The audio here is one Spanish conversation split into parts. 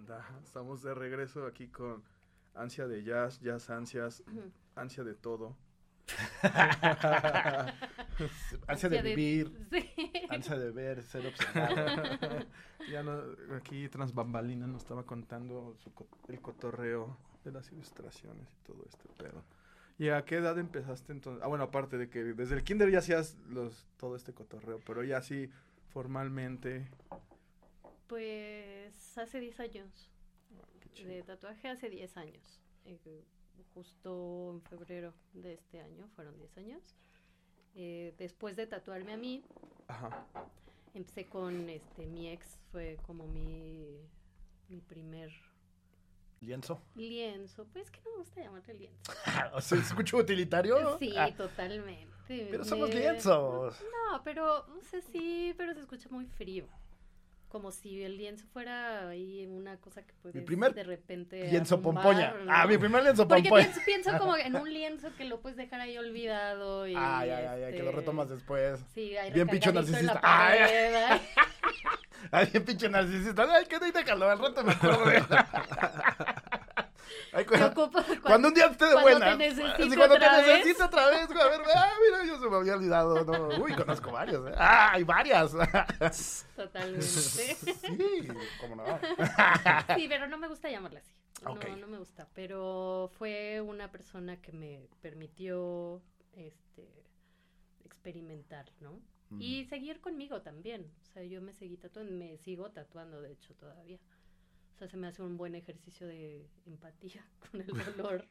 banda? Estamos de regreso aquí con ansia de jazz, jazz ansias, ansia de todo. Ansia de vivir, Sí. ansia de ver, ser observado. Ya no, aquí tras bambalinas nos estaba contando el cotorreo de las ilustraciones y todo este pedo. ¿Y a qué edad empezaste entonces? Ah, bueno, aparte de que desde el kinder ya hacías todo este cotorreo, pero ya así formalmente. Pues hace 10 años. Qué chido. De tatuaje hace 10 años. Justo en febrero de este año fueron 10 años. Después de tatuarme a mí, Ajá. empecé con mi ex, fue como mi primer ¿Lienzo? lienzo. Pues que no me gusta llamarle lienzo. O sea, ¿escucho utilitario? Sí, Ah, totalmente. pero somos lienzos. No, pero, no sé, sí, pero se escucha muy frío. Como si el lienzo fuera ahí una cosa que puedes primer de repente Lienzo arrumbar, pompoña. ¿no? Ah, mi primer lienzo Porque pompoña. pienso como en un lienzo que lo puedes dejar ahí olvidado y Ay, que lo retomas después. Sí, hay Bien pinche recargadito en la narcisista. Ay, pared. Ay, bien pinche narcisista. Ay, qué déjalo, al rato me acuerdo de... Ay, Te ocupo cuando un día esté de cuando buena. te necesite Sí, cuando otra te vez. necesito otra vez. A ver, mira, yo se me había olvidado. No. Uy, conozco varios. Hay varias. Totalmente. Sí, cómo no. Sí, pero no me gusta llamarla así. Ok. No me gusta. Pero fue una persona que me permitió experimentar, ¿no? Y seguir conmigo también. O sea, yo me seguí tatuando, me sigo tatuando, de hecho, todavía. O sea, se me hace un buen ejercicio de empatía con el dolor.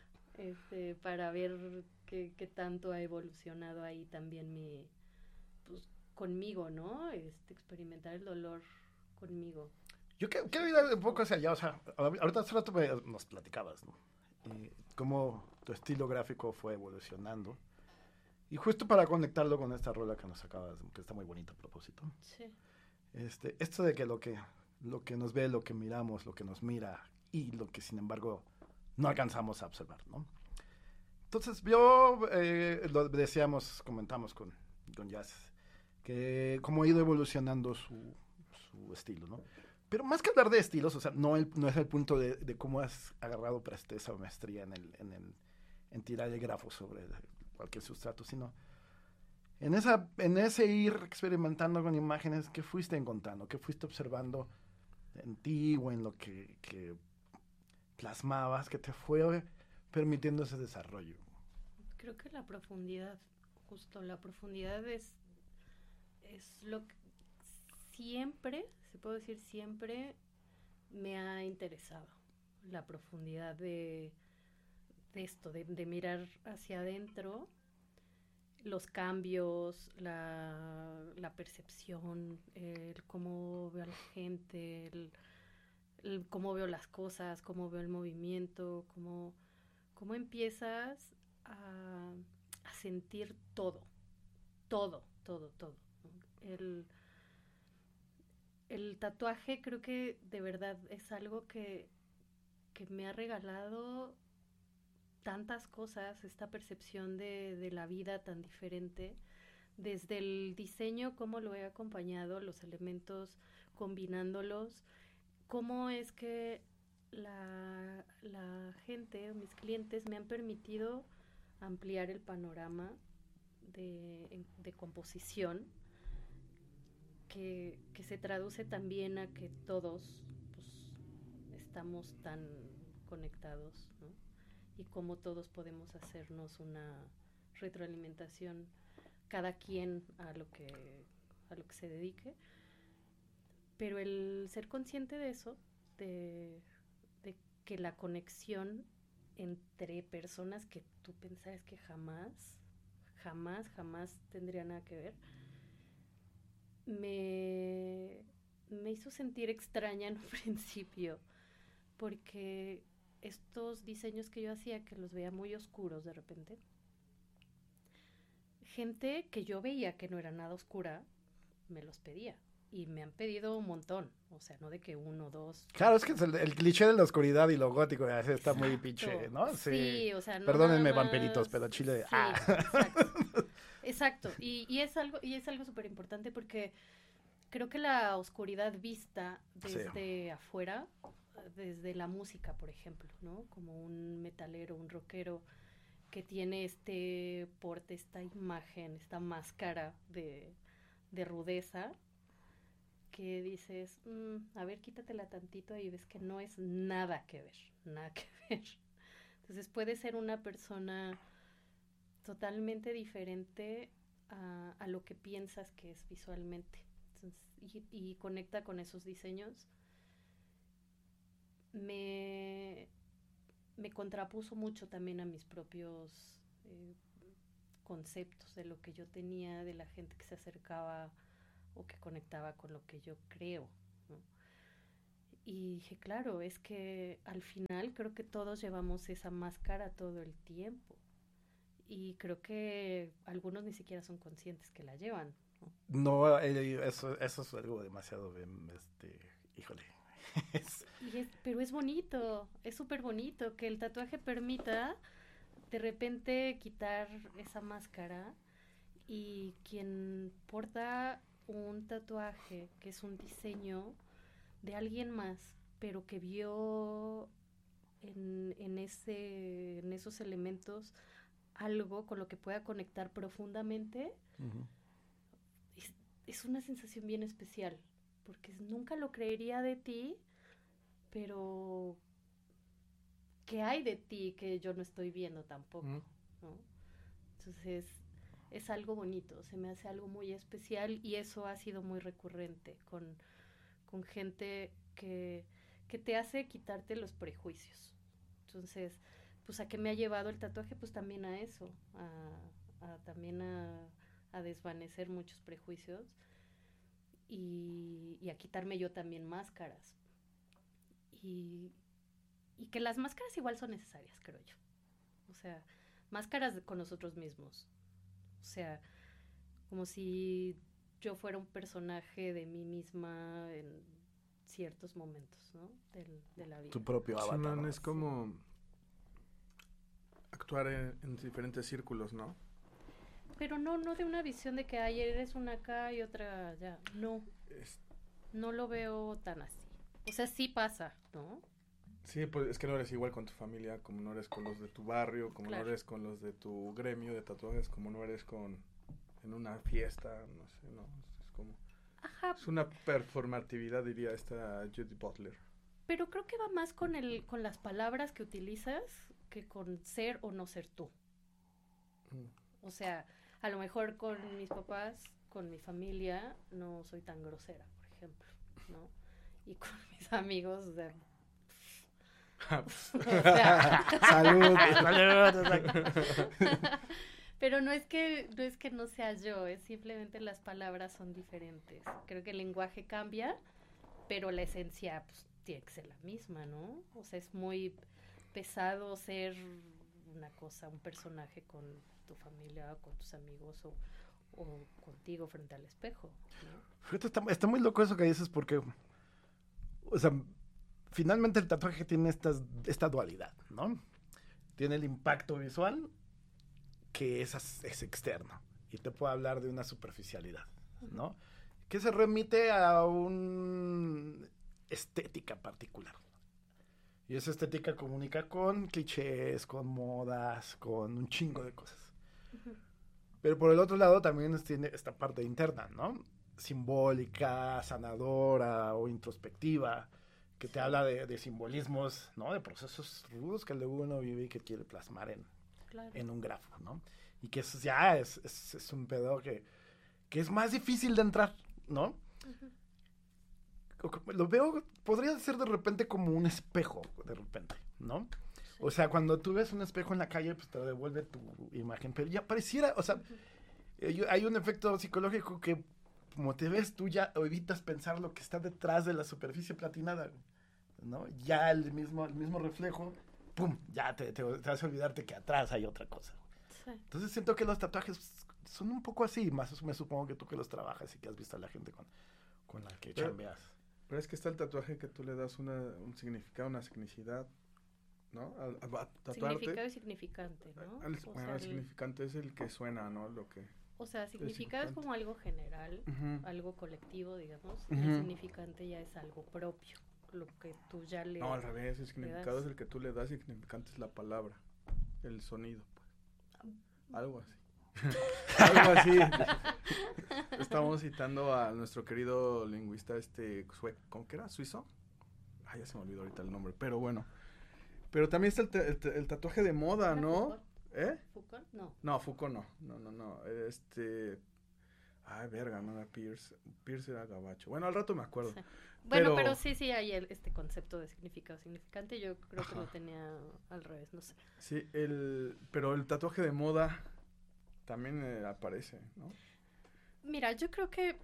Para ver qué tanto ha evolucionado ahí también pues, conmigo, ¿no? Experimentar el dolor conmigo. Yo quiero ir un poco hacia allá. O sea, ahorita hace rato nos platicabas, ¿no? Cómo tu estilo gráfico fue evolucionando. Y justo para conectarlo con esta rola que nos acabas, que está muy bonita a propósito. Sí. Esto de que lo que nos ve, lo que miramos, lo que nos mira y lo que sin embargo no alcanzamos a observar, ¿no? Entonces yo lo decíamos, comentamos con Jazz, que cómo ha ido evolucionando su estilo, ¿no? Pero más que hablar de estilos, o sea, no es el punto de cómo has agarrado presteza o maestría en tirar el grafo sobre cualquier sustrato, sino en ese ir experimentando con imágenes, ¿qué fuiste encontrando? ¿Qué fuiste observando en ti o en lo que plasmabas, que te fue permitiendo ese desarrollo? Creo que la profundidad, justo la profundidad es lo que siempre, se puede decir siempre, me ha interesado. La profundidad de esto, de mirar hacia adentro, los cambios, la percepción, el cómo veo a la gente, el cómo veo las cosas, cómo veo el movimiento, cómo empiezas a sentir todo, ¿no? El tatuaje creo que de verdad es algo que me ha regalado tantas cosas, esta percepción de la vida tan diferente, desde el diseño, cómo lo he acompañado, los elementos, combinándolos, cómo es que la gente, mis clientes, me han permitido ampliar el panorama de composición, que se traduce también a que todos pues, estamos tan conectados, ¿no? Y cómo todos podemos hacernos una retroalimentación, cada quien a lo que se dedique, pero el ser consciente de eso, de que la conexión entre personas que tú pensabas que jamás tendría nada que ver, me hizo sentir extraña en un principio, porque estos diseños que yo hacía, que los veía muy oscuros de repente, gente que yo veía que no era nada oscura, me los pedía. Y me han pedido un montón, o sea, no de que uno, dos. Claro, es que es el cliché de la oscuridad y lo gótico está muy pinche, ¿no? Sí, o sea, no. Perdónenme, nada más... vampiritos, pero Chile. Sí, exacto. Y es algo súper importante porque creo que la oscuridad vista desde afuera desde la música, por ejemplo, ¿no? Como un metalero, un rockero que tiene este porte, esta imagen, esta máscara de rudeza, que dices, a ver, quítatela tantito y ves que no es nada que ver, nada que ver. Entonces puede ser una persona totalmente diferente a lo que piensas que es visualmente. Entonces, y conecta con esos diseños. Me contrapuso mucho también a mis propios conceptos de lo que yo tenía, de la gente que se acercaba o que conectaba con lo que yo creo, ¿no? Y dije, claro, es que al final creo que todos llevamos esa máscara todo el tiempo. Y creo que algunos ni siquiera son conscientes que la llevan, ¿no? No, eso es algo demasiado, híjole. Pero es bonito, es súper bonito que el tatuaje permita de repente quitar esa máscara, y quien porta un tatuaje que es un diseño de alguien más, pero que vio en esos elementos algo con lo que pueda conectar profundamente, Uh-huh. es una sensación bien especial, porque nunca lo creería de ti, pero ¿qué hay de ti que yo no estoy viendo tampoco? ¿No? Entonces es algo bonito, se me hace algo muy especial, y eso ha sido muy recurrente con gente que te hace quitarte los prejuicios. Entonces, pues ¿a qué me ha llevado el tatuaje? Pues también a eso, también a desvanecer muchos prejuicios y a quitarme yo también máscaras. Y que las máscaras igual son necesarias, creo yo. O sea, máscaras con nosotros mismos. O sea, como si yo fuera un personaje de mí misma en ciertos momentos, ¿no? De la vida. Tu propio Sí, avatar. man, es como actuar en diferentes círculos, ¿no? Pero no de una visión de que ayer eres una acá y otra allá. No. No lo veo tan así. O sea, sí pasa, ¿no? Sí, pues es que no eres igual con tu familia, como no eres con los de tu barrio, como Claro. no eres con los de tu gremio de tatuajes, como no eres en una fiesta, no sé, no, es como... Ajá. Es una performatividad, diría esta Judy Butler. Pero creo que va más con las palabras que utilizas que con ser o no ser tú. O sea, a lo mejor con mis papás, con mi familia, no soy tan grosera, por ejemplo, ¿no? Y con mis amigos, o sea... Salud. Pero no es que no sea yo, es simplemente las palabras son diferentes. Creo que el lenguaje cambia, pero la esencia pues tiene que ser la misma, ¿no? O sea, es muy pesado ser una cosa, un personaje con tu familia, o con tus amigos, o contigo frente al espejo, ¿no? Fíjate, está muy loco eso que dices, porque, o sea, finalmente el tatuaje tiene esta dualidad, ¿no? Tiene el impacto visual, que es externo, y te puede hablar de una superficialidad, ¿no? Que se remite a una estética particular. Y esa estética comunica con clichés, con modas, con un chingo de cosas. Uh-huh. Pero por el otro lado también tiene esta parte interna, ¿no? Simbólica, sanadora o introspectiva, que te habla de simbolismos, ¿no? De procesos rudos que luego uno vive y que quiere plasmar Claro. en un grafo, ¿no? Y que eso ya es un pedo que es más difícil de entrar, ¿no? Uh-huh. Lo veo, podría ser de repente como un espejo, de repente, ¿no? Sí. O sea, cuando tú ves un espejo en la calle, pues te devuelve tu imagen, pero ya pareciera, o sea, hay un efecto psicológico que como te ves, tú ya evitas pensar lo que está detrás de la superficie platinada, ¿no? Ya el mismo reflejo, ¡pum!, ya te hace olvidarte que atrás hay otra cosa. Sí. Entonces siento que los tatuajes son un poco así, más me supongo que tú que los trabajas y que has visto a la gente con la que chambeas. Pero es que está el tatuaje que tú le das un significado, una signicidad, ¿no? A tatuarte. Significado y significante, ¿no? El significante es el que suena, ¿no? Lo que... O sea, significado es como algo general, uh-huh. algo colectivo, digamos, Uh-huh. y el significante ya es algo propio, lo que tú ya le... No, al revés, el significado das. es el que tú le das y el significante es la palabra, el sonido, pues. Algo así. Algo así. Estamos citando a nuestro querido lingüista sueco, ¿cómo que era? ¿Suizo? Ay, ya se me olvidó ahorita el nombre, pero bueno. Pero también está el tatuaje de moda, ¿Era ¿no? Foucault? ¿Eh? ¿Foucault? No. No, Foucault no. No. Ay, verga, no era Pierce. Pierce era gabacho. Bueno, al rato me acuerdo. Sí. Bueno, Pero- pero sí hay este concepto de significado significante. Yo creo que Ajá. lo tenía al revés, no sé. Sí, pero el tatuaje de moda también aparece, ¿no? Mira, yo creo que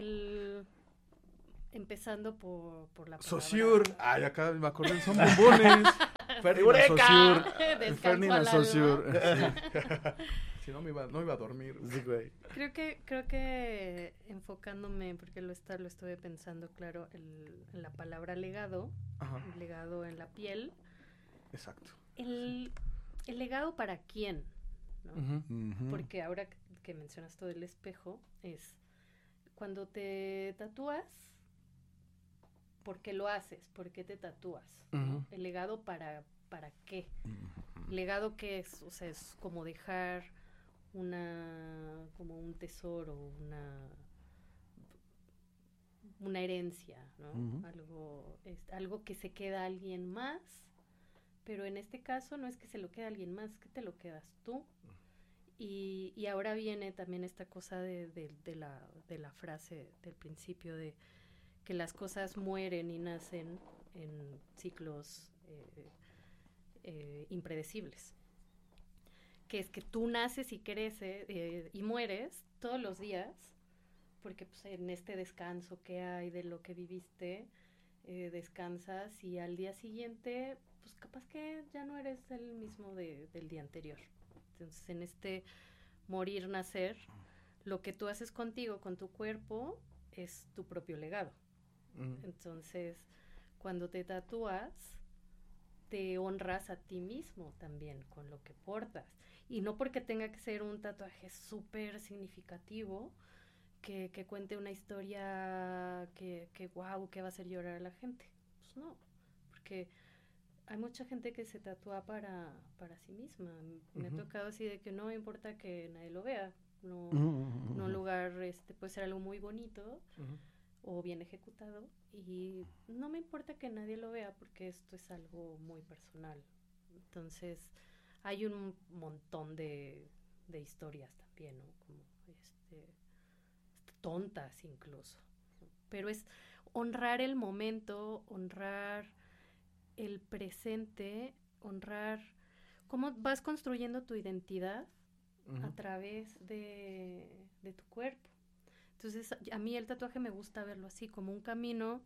empezando por la palabra... Saussure. Ay, acá me acordé, son bombones. Ferdinand ¡Eureka! Saussure. Descanso Ferdinand al alma. Saussure. Sí. Si no, no iba a dormir. Sí, güey. Creo que enfocándome, porque lo estuve pensando, claro, en la palabra legado, Ajá, legado en la piel. exacto. El legado para quién, ¿no? Ujú. Porque ahora que mencionas todo el espejo, es cuando te tatúas, ¿por qué lo haces? ¿Por qué te tatúas? ¿no? Ujú. El legado para qué. Legado que es, o sea, es como dejar como un tesoro, una herencia, ¿no? Ujú. Algo que se queda a alguien más, pero en este caso no es que se lo quede a alguien más, es que te lo quedas tú. Y ahora viene también esta cosa de la frase del principio de que las cosas mueren y nacen en ciclos impredecibles. Que es que tú naces y creces y mueres todos los días, porque pues, en este descanso que hay de lo que viviste, descansas y al día siguiente, pues capaz que ya no eres el mismo del día anterior. Entonces, en este morir, nacer, lo que tú haces contigo, con tu cuerpo, es tu propio legado. Ujú. Entonces, cuando te tatúas, te honras a ti mismo también con lo que portas. Y no porque tenga que ser un tatuaje súper significativo, que cuente una historia que wow, que va a hacer llorar a la gente. Pues no, porque hay mucha gente que se tatúa para sí misma. Me ha Ujú. tocado así de que no importa que nadie lo vea. No, Ujú. no un lugar, puede ser algo muy bonito Ujú. o bien ejecutado y no me importa que nadie lo vea porque esto es algo muy personal. Entonces hay un montón de historias también, ¿no? Como tontas incluso, ¿no? Pero es honrar el momento, honrar el presente, honrar cómo vas construyendo tu identidad a Ujú. través de tu cuerpo. Entonces, a mí el tatuaje me gusta verlo así, como un camino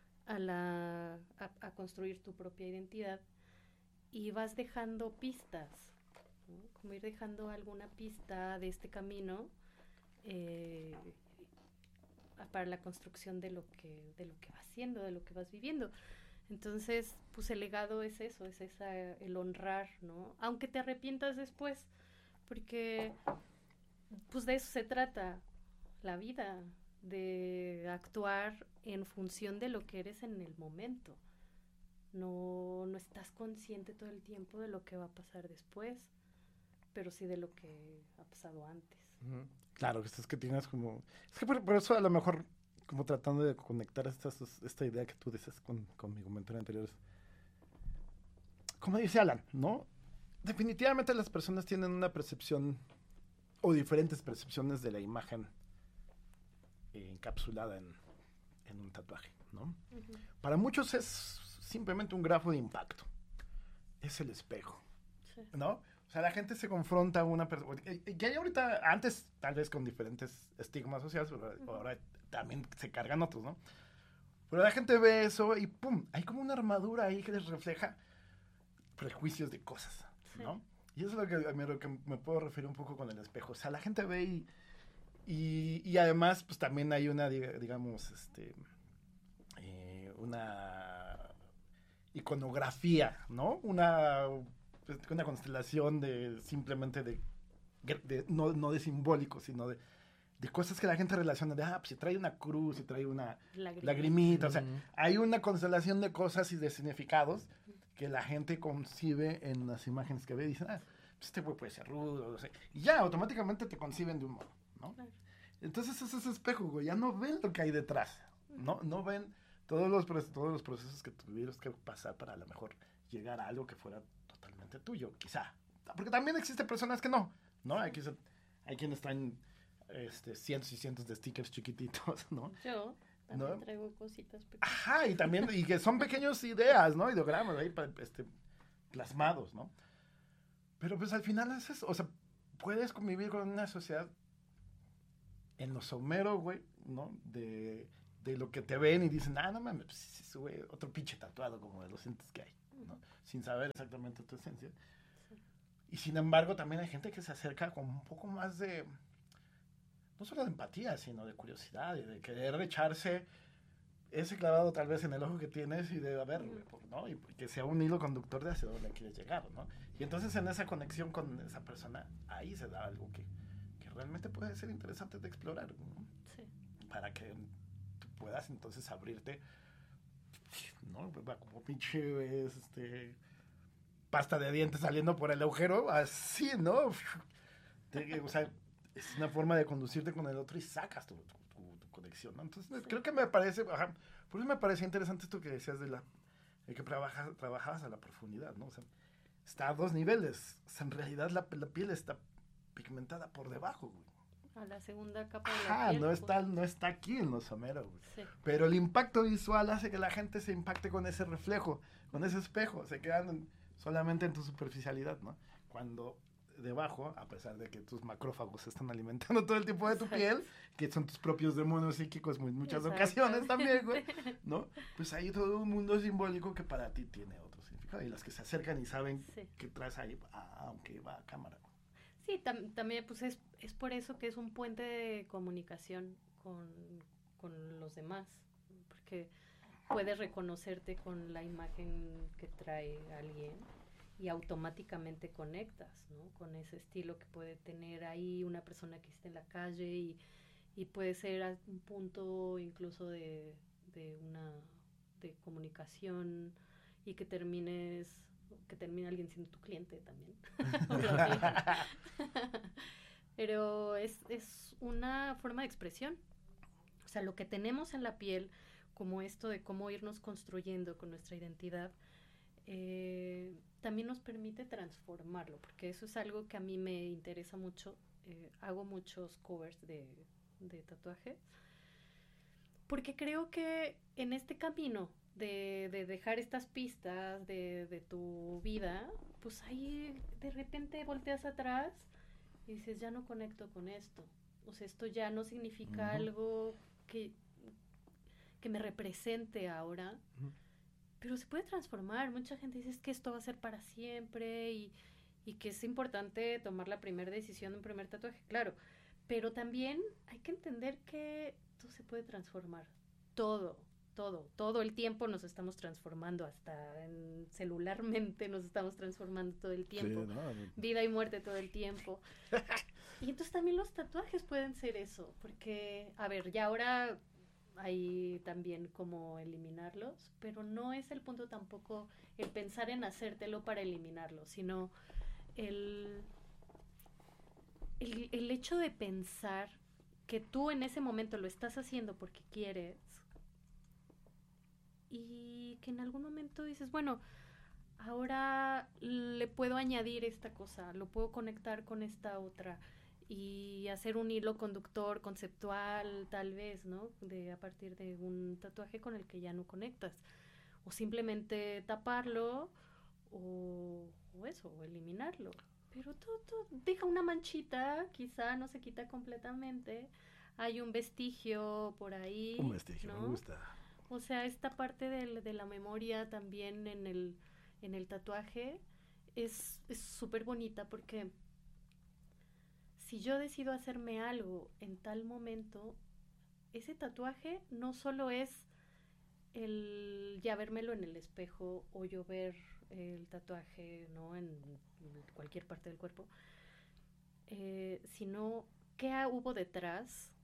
a construir tu propia identidad y vas dejando pistas, ¿no? Como ir dejando alguna pista de este camino para la construcción de lo que vas haciendo, de lo que vas viviendo. Entonces, pues el legado es eso, el honrar, ¿no? Aunque te arrepientas después, porque pues de eso se trata la vida, de actuar en función de lo que eres en el momento. No estás consciente todo el tiempo de lo que va a pasar después, pero sí de lo que ha pasado antes. Ujú. Claro, es que tienes como... Es que por eso a lo mejor, como tratando de conectar esta idea que tú dices con mi comentario anterior, como dice Alan, ¿no? Definitivamente las personas tienen una percepción o diferentes percepciones de la imagen encapsulada en un tatuaje, ¿no? Uh-huh. Para muchos es simplemente un grafo de impacto. Es el espejo, Sí. ¿no? O sea, la gente se confronta a una persona. Que hay ahorita, antes, tal vez con diferentes estigmas sociales, pero ahora también se cargan otros, ¿no? Pero la gente ve eso y ¡pum! Hay como una armadura ahí que les refleja prejuicios de cosas, ¿no? Sí. Y eso es lo que me puedo referir un poco con el espejo. O sea, la gente ve y además, pues también hay una, digamos, una iconografía, ¿no? Una constelación de simplemente no de simbólico, sino de de cosas que la gente relaciona, de, pues si trae una cruz, si trae una Lagrimita. lagrimita, o sea, hay una constelación de cosas y de significados que la gente concibe en las imágenes que ve y dicen, pues este güey puede ser rudo, no sé, y ya automáticamente te conciben de un modo, ¿no? Claro. Entonces es ese espejo, güey, ya no ven lo que hay detrás, no ven todos los procesos que tuvieron que pasar para a lo mejor llegar a algo que fuera totalmente tuyo, quizá, porque también existen personas que no, hay quienes traen cientos y cientos de stickers chiquititos, ¿no? Yo también ¿No? traigo cositas pequeñas. Ajá, y también, y que son pequeñas ideas, ¿no? Ideogramas ahí plasmados, ¿no? Pero pues al final es eso, o sea, puedes convivir con una sociedad en lo somero, güey, ¿no? De lo que te ven y dicen, no mames, pues se sube otro pinche tatuado como de los entes que hay, ¿no? Sin saber exactamente tu esencia. Sí. Y sin embargo, también hay gente que se acerca con un poco más de, no solo de empatía, sino de curiosidad y de querer echarse ese clavado tal vez en el ojo que tienes y de, a ver, ¿no? Y que sea un hilo conductor de hacia dónde quieres llegar, ¿no? Y entonces en esa conexión con esa persona, ahí se da algo que realmente puede ser interesante de explorar, ¿no? Sí. Para que tú puedas entonces abrirte, ¿no? Como pinche, pasta de dientes saliendo por el agujero, así, ¿no? O sea, es una forma de conducirte con el otro y sacas tu conexión, ¿no? Entonces, sí. Creo que me parece, por eso me parecía interesante esto que decías de que trabajabas a la profundidad, ¿no? O sea, está a dos niveles. O sea, en realidad la piel está pigmentada por debajo, güey. A la segunda capa de la piel. No está aquí en lo somero, güey. Sí. Pero el impacto visual hace que la gente se impacte con ese reflejo, con ese espejo. Se quedan solamente en tu superficialidad, ¿no? Cuando debajo, a pesar de que tus macrófagos se están alimentando todo el tiempo de tu piel, que son tus propios demonios psíquicos en muchas ocasiones también, güey, ¿no? Pues hay todo un mundo simbólico que para ti tiene otro significado. Y las que se acercan y saben que traes ahí, aunque va a cámara. Sí, también pues es por eso que es un puente de comunicación con los demás, porque puedes reconocerte con la imagen que trae alguien y automáticamente conectas, ¿no? Con ese estilo que puede tener ahí una persona que esté en la calle y puede ser a un punto incluso de comunicación y que termine alguien siendo tu cliente también. Pero es una forma de expresión. O sea, lo que tenemos en la piel, como esto de cómo irnos construyendo con nuestra identidad, también nos permite transformarlo, porque eso es algo que a mí me interesa mucho. Hago muchos covers de tatuajes, porque creo que en este camino de dejar estas pistas de tu vida, pues ahí de repente volteas atrás y dices, ya no conecto con esto. O sea, esto ya no significa algo que me represente ahora. Pero se puede transformar. Mucha gente dice que esto va a ser para siempre y que es importante tomar la primera decisión de un primer tatuaje, claro. Pero también hay que entender que todo se puede transformar. Todo el tiempo nos estamos transformando, hasta celularmente nos estamos transformando todo el tiempo. Sí, ¿no? Vida y muerte todo el tiempo. Y entonces también los tatuajes pueden ser eso, porque, a ver, ya ahora hay también como eliminarlos, pero no es el punto tampoco el pensar en hacértelo para eliminarlo, sino el hecho de pensar que tú en ese momento lo estás haciendo porque quieres y que en algún momento dices, bueno, ahora le puedo añadir esta cosa, lo puedo conectar con esta otra y hacer un hilo conductor conceptual tal vez, ¿no? A partir de un tatuaje con el que ya no conectas, o simplemente taparlo o eliminarlo, pero todo deja una manchita, quizá no se quita completamente, hay un vestigio por ahí, un vestigio, ¿no? Me gusta. O sea, esta parte de la memoria también en el tatuaje es súper bonita, porque si yo decido hacerme algo en tal momento, ese tatuaje no solo es el ya vérmelo en el espejo o yo ver el tatuaje, ¿no? en cualquier parte del cuerpo, sino qué hubo detrás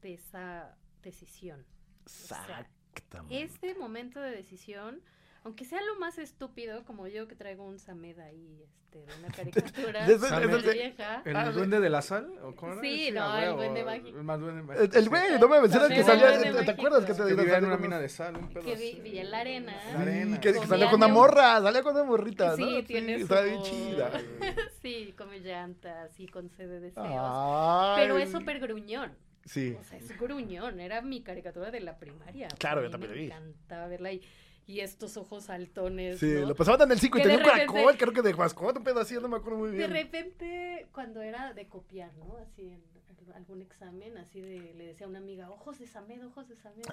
de esa decisión. sea, Exactamente. Este momento de decisión, aunque sea lo más estúpido, como yo que traigo un Samed ahí, de una caricatura súper vieja. ¿El duende de la sal? ¿O cómo era? Sí, no, güey, el duende o mágico. El más duende mágico. El güey, no me mencionas que Samed, salía, el duende ¿te mágico. acuerdas que Que te vivía en una salía mina de sal, un pedo Que así. vivía en la arena. La arena. Sí, que Comía salía con una de- morra, salía con una morrita, ¿no? Sí, tiene su estaba bien voz. chida. Sí, come llantas y concede deseos. Ay. Pero es súper gruñón. Sí. O sea, es gruñón. Era mi caricatura de la primaria. Claro, A yo mí también la me vi. encantaba verla y estos ojos saltones, Sí, ¿no? lo pasaban en el 5 y Que tenía un de repente- caracol, creo que de mascota, un pedo así, no me acuerdo muy De bien. repente, cuando era de copiar, ¿no? Así en algún examen, así le decía a una amiga, ojos de Samed, ojos de Samed.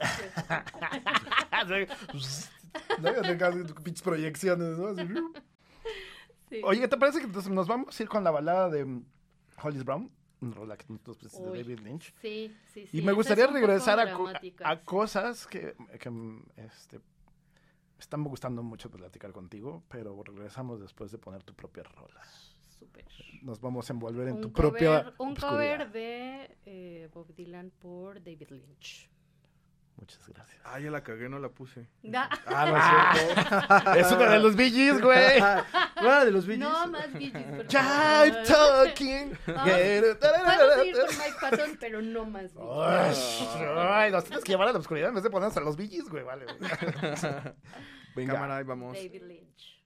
¿No? Ya tenía pinches proyecciones, ¿no? Así. Sí. Oye, ¿te parece que entonces nos vamos a ir con la balada de Hollis Brown? Una rola que nosotros pues, de Uy, David Lynch. Sí, sí, sí. Y me Esa gustaría es un poco regresar dramática, a sí. cosas que me están gustando mucho platicar contigo, pero regresamos después de poner tu propia rola. Súper. Nos vamos a envolver en Un tu cover, propia un obscuridad. cover de Bob Dylan por David Lynch. Muchas gracias. Ah, ya la cagué, no la puse. Ah, no es cierto. Es una de los Bee Gees, güey. ¿Una de los Bee Gees? No más Bee Gees, por Jive favor. talking. Podemos ir con Mike Patton, pero no más Bee Gees. Ay, nos tienes que llevar a la oscuridad en vez de ponernos a los Bee Gees, güey. Vale, güey. Venga. Cámara, ahí vamos. David Lynch.